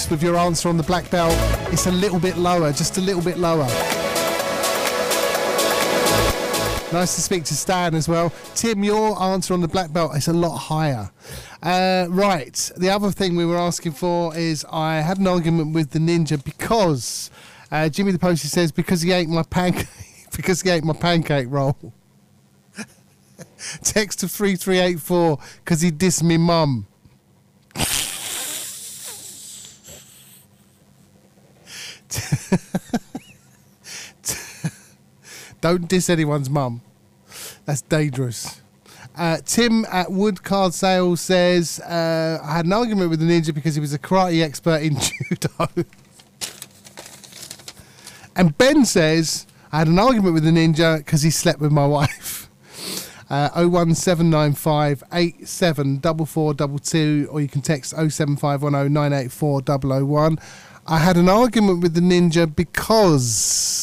us with your answer on the black belt. It's a little bit lower, just a little bit lower. Nice to speak to Stan as well. Tim, your answer on the black belt is a lot higher. Right, the other thing we were asking for is I had an argument with the ninja because Jimmy the Postie says because he ate my pancake roll. Text to 3384 because he dissed me mum. Don't diss anyone's mum. That's dangerous. Tim at Wood Card Sales says, I had an argument with the ninja because he was a karate expert in judo. And Ben says, I had an argument with the ninja because he slept with my wife. 01795 874422, or you can text 07510 984 001. I had an argument with the ninja because...